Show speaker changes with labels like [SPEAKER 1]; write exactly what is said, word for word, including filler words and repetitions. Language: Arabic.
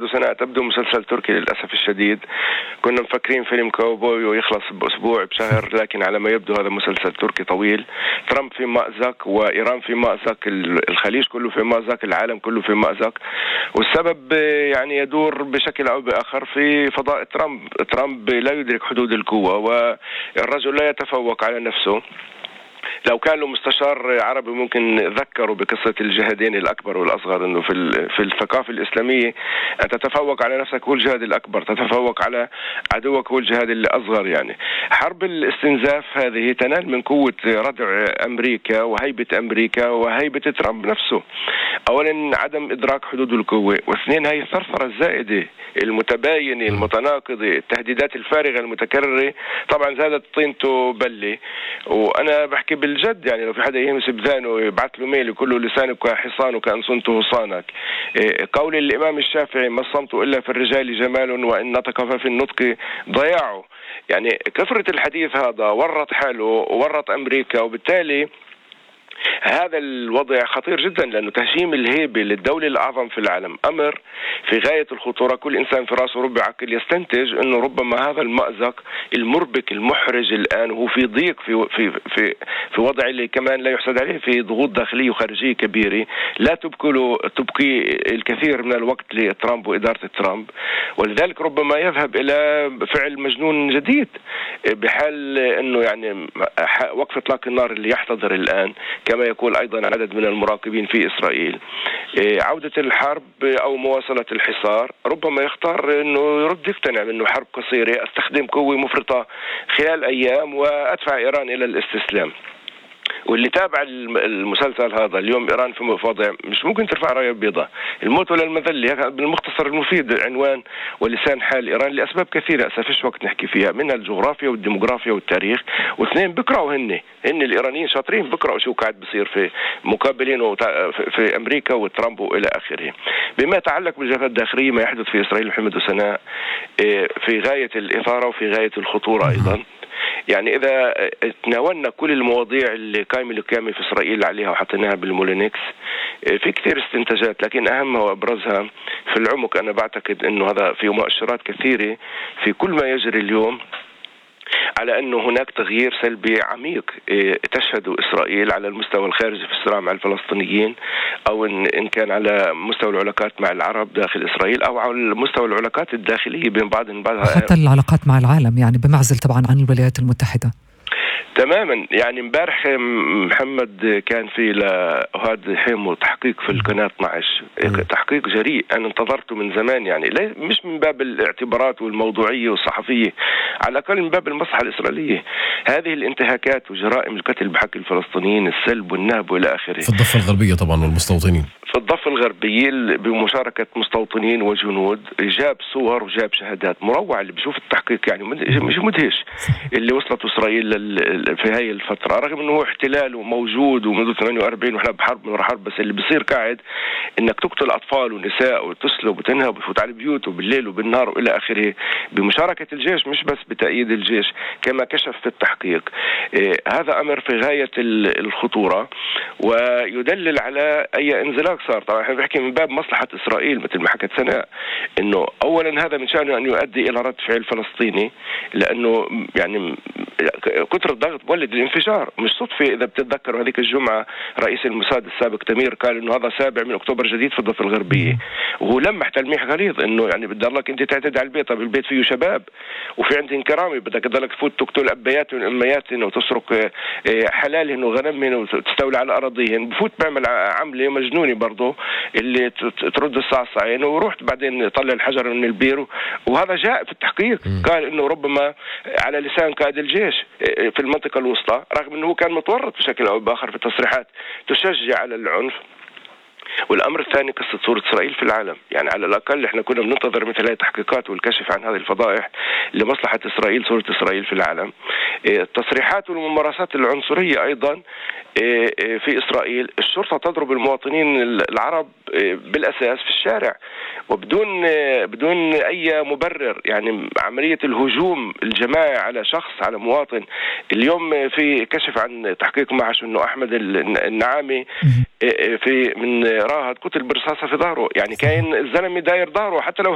[SPEAKER 1] وسناء تبدو مسلسل تركي للأسف الشديد. كنا مفكرين فيلم كاوبوي ويخلص بأسبوع بشهر، لكن على ما يبدو هذا مسلسل تركي طويل. ترامب في مأزق وإيران في مأزق، الخليج كله في مأزق، العالم كله في مأزق، والسبب يعني يدور بشكل أو بآخر في فضاء ترامب. ترامب لا يدرك حدود القوة، والرجل لا يتفوق على نفسه. لو كان له مستشار عربي ممكن ذكروا بقصة الجهادين الأكبر والأصغر، أنه في في الثقافة الإسلامية أن تتفوق على نفسك هو الجهاد الأكبر، تتفوق على عدوك هو الجهاد الأصغر. يعني حرب الاستنزاف هذه تنال من قوة ردع أمريكا وهيبة أمريكا وهيبة ترامب نفسه. أولا عدم إدراك حدود القوة، واثنين هي الثرثرة الزائدة المتباينة المتناقضة، التهديدات الفارغة المتكررة. طبعا زادت طينته بلي. وأنا بحكي بالجد، يعني لو في حدا يهمس بذانه يبعث له ميل يقول له لسانك حصان وكأن صنت حصانك. قول الإمام الشافعي ما الصمت إلا في الرجال جمال وإن نطق ففي النطق ضياعه. يعني كثرة الحديث هذا ورط حاله وورط أمريكا، وبالتالي هذا الوضع خطير جدا، لأنه تهشيم الهيبة للدولة الأعظم في العالم أمر في غاية الخطورة. كل إنسان في رأسه ربع عقل يستنتج أنه ربما هذا المأزق المربك المحرج الآن هو في ضيق، في في في في وضع اللي كمان لا يحسد عليه، في ضغوط داخلية وخارجية كبيرة لا تبقي له تبقي الكثير من الوقت لترامب وإدارة ترامب، ولذلك ربما يذهب إلى فعل مجنون جديد بحال أنه يعني وقف إطلاق النار اللي يحتضر الآن، كما يقول أيضا عدد من المراقبين في إسرائيل. عودة الحرب أو مواصلة الحصار، ربما يختار أنه يرد يقتنع أنه حرب قصيرة، أستخدم قوة مفرطة خلال أيام وأدفع إيران إلى الاستسلام. واللي تابع المسلسل هذا اليوم إيران في وضع مش ممكن ترفع راية بيضاء، الموت ولا المذلة. بالمختصر المفيد عنوان ولسان حال إيران لأسباب كثيرة أسفش وقت نحكي فيها، منها الجغرافيا والديموغرافيا والتاريخ. واثنين بكرهوا هن هن الإيرانيين شاطرين بكرهوا شو قاعد بصير في مقابلين في أمريكا وترامب وإلى آخره. بما يتعلق بالجبهة الداخلية ما يحدث في إسرائيل محمد وسناء في غاية الإثارة وفي غاية الخطورة أيضا. يعني إذا تناولنا كل المواضيع اللي قايمة القيامة في إسرائيل عليها وحطيناها بالمولينكس، في كثير استنتاجات، لكن أهمها وأبرزها في العمق أنا بعتقد أنه هذا في مؤشرات كثيرة في كل ما يجري اليوم على أنه هناك تغيير سلبي عميق تشهد إسرائيل على المستوى الخارجي في الصراع مع الفلسطينيين، أو إن كان على مستوى العلاقات مع العرب داخل إسرائيل، أو على مستوى العلاقات الداخلية بين بعض بعضها،
[SPEAKER 2] حتى العلاقات مع العالم، يعني بمعزل طبعا عن الولايات المتحدة
[SPEAKER 1] تماما. يعني امبارح محمد كان في لهذا حيمو تحقيق في القناة اثنا عشر، تحقيق جريء أنا انتظرته من زمان، يعني مش من باب الاعتبارات والموضوعية والصحفية، على الأقل من باب المصلحة الإسرائيلية. هذه الانتهاكات وجرائم القتل بحق الفلسطينيين، السلب والنهب وإلى آخره،
[SPEAKER 3] في الضفة الغربية طبعا والمستوطنين
[SPEAKER 1] في الضفة الغربية بمشاركة مستوطنين وجنود، جاب صور وجاب شهادات مروعة. اللي بيشوف التحقيق يعني مش مدهش اللي وصلت إسرائيل في هاي الفترة، رغم أنه احتلال وموجود ومنذ ثمانية وأربعين وإحنا بحرب من حرب، بس اللي بيصير قاعد إنك تقتل أطفال ونساء وتسلب وتنهب وتفوت على البيوت وبالليل وبالنهار وإلى آخره بمشاركة الجيش، مش بس بتأييد الجيش كما كشف في التحقيق. إيه هذا أمر في غاية الخطورة ويدلل على أي انزلاق صار. طبعا احنا بنحكي من باب مصلحة إسرائيل مثل ما حكت سناء، إنه أولا هذا من شأنه أن يؤدي إلى رد فعل فلسطيني، لأنه يعني كتر الضغط مولد الانفجار. مش صدفة إذا بتتذكروا هذيك الجمعة رئيس الموساد السابق تمير قال إنه هذا سابع من أكتوبر جديد في الضفة الغربية، وهو لمح تلميح غليظ إنه يعني بدي الله أنت تعتدي على البيت، طب البيت فيه شباب وفي عندهم كرامة، بدك تضلك تفوت تقتل أبياتهم وأمياتهم وتسرق حلالهن وغنمهن وتستولي على أراضيهن. بفوت بعمل عملة مجنونة برضه اللي ترد الصعصعين ورحت بعدين طلع الحجر من البير، وهذا جاء في التحقيق قال إنه ربما على لسان قائد الجيش في المنطقة الوسطى، رغم أنه كان متورط بشكل أو بآخر في تصريحات تشجع على العنف. والأمر الثاني قصة صورة إسرائيل في العالم، يعني على الأقل إحنا كنا بننتظر مثل هذه التحقيقات والكشف عن هذه الفضائح لمصلحة إسرائيل، صورة إسرائيل في العالم. التصريحات والممارسات العنصرية أيضا في إسرائيل، الشرطة تضرب المواطنين العرب بالأساس في الشارع وبدون بدون أي مبرر، يعني عملية الهجوم الجماعي على شخص على مواطن. اليوم في كشف عن تحقيق معش إنه أحمد النعامي في من راهد قتل برصاصة في ظهره، يعني كان الزلمة داير ظهره حتى لو